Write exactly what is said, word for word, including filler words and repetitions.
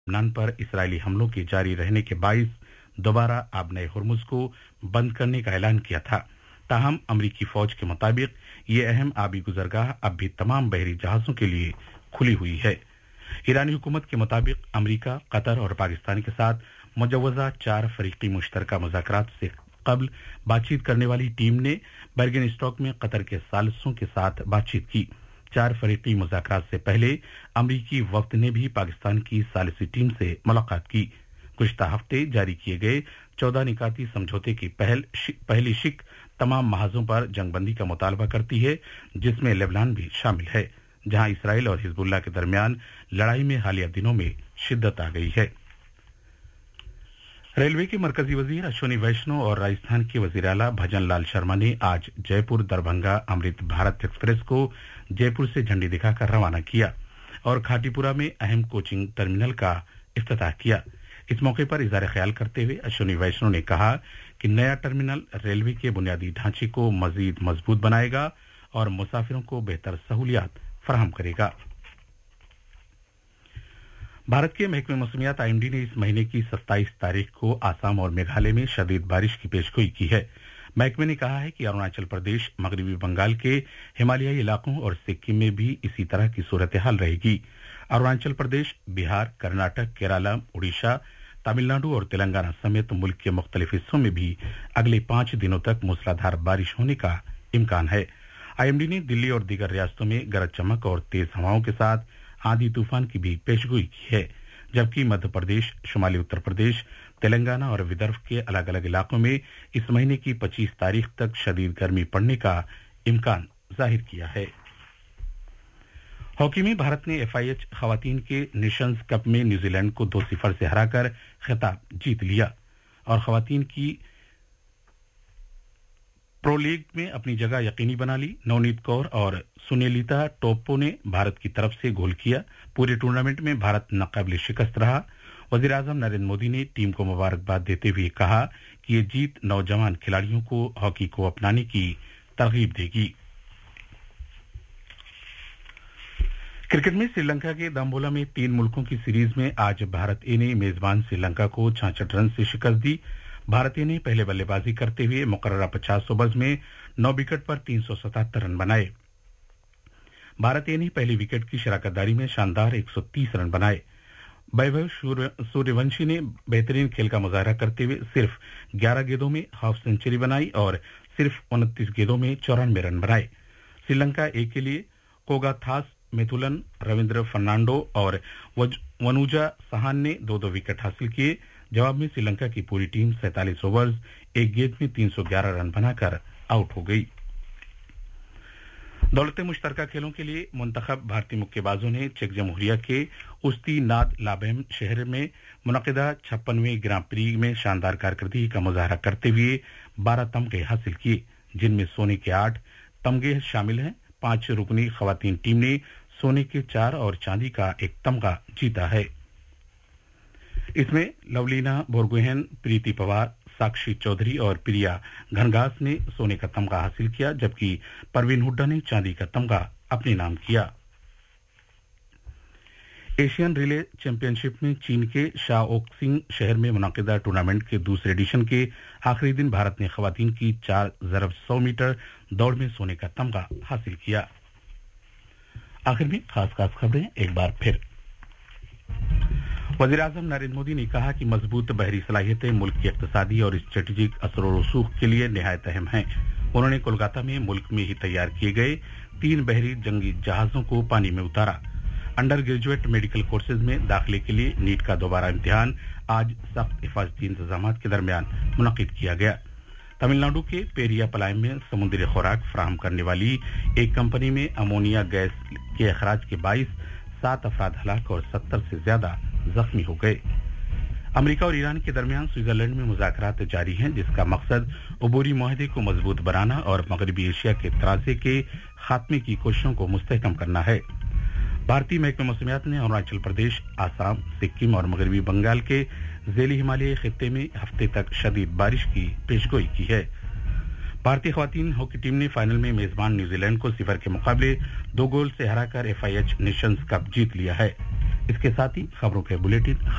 लबनान पर इसराइली हमलों के जारी रहने के बाइस दोबारा आबनए हुर्मुज को बंद करने का ऐलान किया था। ताहम अमरीकी फौज के मुताबिक ये अहम आबी गुजरगाह अब भी तमाम बहरी जहाजों के लिए खुली हुई है। ईरानी हुकूमत के मुताबिक अमरीका, कतर और पाकिस्तान के साथ मुजव्वजा चार फरीकी मुश्तरका मुज़ाकरात से कबल बातचीत करने वाली टीम ने बर्गन स्टॉक में कतर के सालिसों के साथ बातचीत की। चार फरीकी मुज़ाकरात से पहले अमरीकी वफ्द ने भी पाकिस्तान की सालिसी टीम से मुलाकात की। गुज़िश्ता हफ्ते जारी किए गए चौदह निकाती समझौते की पहल शि, पहली शिक तमाम महाजों पर जंगबंदी का मुतालबा करती है, जिसमें लेबनान भी शामिल है, जहां इसराइल और हिजबुल्लाह के दरमियान लड़ाई में हालिया दिनों में शिद्दत आ गई है। रेलवे के मरकजी वजीर अश्विनी वैष्णव और राजस्थान के वजीर आला भजन लाल शर्मा ने आज जयपुर दरभंगा अमृत भारत एक्सप्रेस को जयपुर से झंडी दिखाकर रवाना किया और खाटीपुरा में अहम कोचिंग टर्मिनल का इफ्तिताह किया। इस मौके पर इज़हार ख्याल करते हुए अश्विनी वैष्णव ने कहा कि नया टर्मिनल रेलवे के बुनियादी ढांचे को मजीद मजबूत बनाएगा और मुसाफिरों को बेहतर सहूलियात फराहम करेगा। भारत के महकमे मौसमियात आईएमडी ने इस महीने की सत्ताईस तारीख को आसाम और मेघालय में शदीद बारिश की पेशगोई की है। महकमे ने कहा है कि अरुणाचल प्रदेश, मगरबी बंगाल के हिमालयी इलाकों और सिक्किम में भी इसी तरह की सूरत हाल रहेगी। अरुणाचल प्रदेश, बिहार, कर्नाटक, केरला, उड़ीसा, तमिलनाडु और तेलंगाना समेत मुल्क के मुख्तलिफ हिस्सों में भी अगले पांच दिनों तक मूसलाधार बारिश होने का इम्कान है। आईएमडी ने दिल्ली और दीगर रियासतों में गरज चमक और तेज हवाओं के साथ आंधी तूफान की भी पेशगोई की है, जबकि मध्य प्रदेश, शुमाली उत्तर प्रदेश, तेलंगाना और विदर्भ के अलग अलग इलाकों में इस महीने की पच्चीस तारीख तक शदीद गर्मी पड़ने का इम्कान जाहिर किया है। हॉकी में भारत ने एफआईएच खवातीन के नेशंस कप में न्यूजीलैंड को दो सिफर से हराकर खिताब जीत लिया और खवातीन की प्रो लीग में अपनी जगह यकीनी बना ली। नवनीत कौर और सुनीलिता टोप्पो ने भारत की तरफ से गोल किया। पूरे टूर्नामेंट में भारत नाकाबिले शिकस्त रहा। वजीर आजम नरेंद्र मोदी ने टीम को मुबारकबाद देते हुए कहा कि ये जीत नौजवान खिलाड़ियों को हॉकी को अपनाने की तरगीब देगी। क्रिकेट में श्रीलंका के दाम्बोला में तीन मुल्कों की सीरीज में आज भारत ए ने मेजबान श्रीलंका को छियासठ रन से शिकस्त दी। भारत ए ने पहले बल्लेबाजी करते हुए मुकर्ररा पचास ओवर्स में नौ विकेट पर तीन सौ सतहत्तर रन बनाए। भारत ए ने पहली विकेट की शराकतदारी में शानदार एक सौ तीस रन बनाए। वैभव सूर्यवंशी ने बेहतरीन खेल का मुजाहरा करते हुए सिर्फ ग्यारह गेंदों में हाफ सेंचुरी बनाई और सिर्फ उनतीस गेंदों में चौरानवे रन बनाए। श्रीलंका ए के लिए कोगाथास मेथुलन, रविंद्र फर्नांडो और वनुजा सहान ने दो दो विकेट हासिल किए। जवाब में श्रीलंका की पूरी टीम सैंतालीस ओवर्स एक गेंद में तीन सौ ग्यारह रन बनाकर आउट हो गई। दौलते मुश्तरका खेलों के लिए मुंतखब भारतीय मुक्केबाजों ने चेक जमहूरिया के उस्ती नाद लाबेम शहर में मुनक़िदा छप्पनवें ग्रां प्री में शानदार कारकर्दगी का मुजाहरा करते हुए बारह तमगे हासिल किए, जिनमें सोने के आठ तमगे शामिल हैं। पांच रुकनी खवातीन टीम ने सोने के चार और चांदी का एक तमगा जीता है। इसमें लवलीना बोरगोहेन, प्रीति पवार, साक्षी चौधरी और प्रिया घनघास ने सोने का तमगा हासिल किया, जबकि परवीन हुड्डा ने चांदी का तमगा अपने नाम किया। एशियन रिले चैंपियनशिप में चीन के शाओक्सिंग शहर में मुनाकिदा टूर्नामेंट के दूसरे एडिशन के आखिरी दिन भारत ने खवातीन की चार ज़रब सौ मीटर दौड़ में सोने का तमगा हासिल किया। आखिर में खास खास खबरें एक बार फिर। वजीर आजम नरेंद्र मोदी ने कहा कि मजबूत बहरी सलाहियतें मुल्क की इक्तिसादी और स्ट्रेटेजिक असर व रसूख के लिए निहायत अहम हैं। उन्होंने कोलकाता में मुल्क में ही तैयार किए गए तीन बहरी जंगी जहाजों को पानी में उतारा। अंडर ग्रेजुएट मेडिकल कोर्सेज में दाखिले के लिए नीट का दोबारा इम्तिहान आज सख्त हिफाजती इंतजाम के दरमियान मुनक़िद किया गया। तमिलनाडु के पेरिया पलायम में समुद्री खुराक फराहम करने वाली एक कंपनी में अमोनिया गैस के अखराज के बाईस सात अफराद हलाक और सत्तर से ज्यादा जख्मी हो गए। अमेरिका और ईरान के दरमियान स्विट्जरलैंड में मुज़ाकरात जारी हैं, जिसका मकसद अबूरी मुआहदे को मजबूत बनाना और मगरबी एशिया के तराजे के खात्मे की कोशिशों को मुस्तहकम करना है। भारतीय महकमे मौसमियात ने अरुणाचल प्रदेश, आसाम, सिक्किम और मगरबी बंगाल के ज़ेली हिमालयी खित्ते में हफ्ते तक शदीद बारिश की पेशगोई की है। भारतीय खवातीन हॉकी टीम ने फाइनल में मेजबान न्यूजीलैंड को सिफर के मुकाबले दो गोल से हराकर एफआईएच नेशंस कप जीत लिया है। इसके साथ ही खबरों के बुलेटिन